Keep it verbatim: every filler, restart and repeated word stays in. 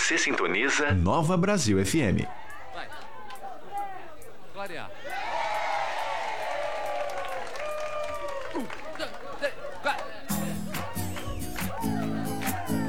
Você sintoniza Nova Brasil F M. Vai. Clarear. Um, dois.